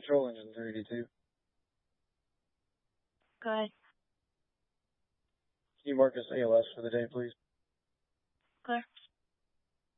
control engine 382. Go ahead. Can you mark us ALS for the day, please? Clear.